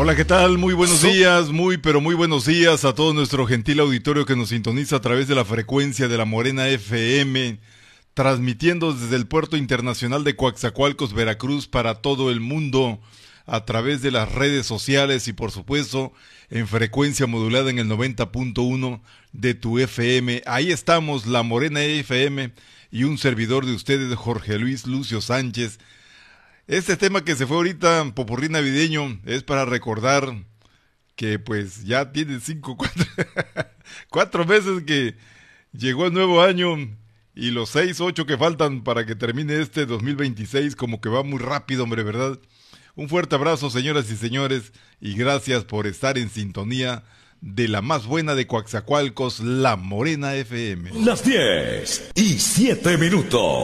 Hola, ¿qué tal? Muy buenos días, pero muy buenos días a todo nuestro gentil auditorio que nos sintoniza a través de la frecuencia de la Morena FM, transmitiendo desde el Puerto Internacional de Coatzacoalcos, Veracruz, para todo el mundo, a través de las redes sociales y por supuesto en frecuencia modulada en el 90.1 de tu FM. Ahí estamos, la Morena FM y un servidor de ustedes, Jorge Luis Lucio Sánchez. Este tema que se fue ahorita, popurrí navideño, es para recordar que pues ya tiene 4 meses que llegó el nuevo año y los 6, 8 que faltan para que termine este 2026, como que va muy rápido, hombre, ¿verdad? Un fuerte abrazo, señoras y señores, y gracias por estar en sintonía de la más buena de Coatzacoalcos, la Morena FM. Las 10:07.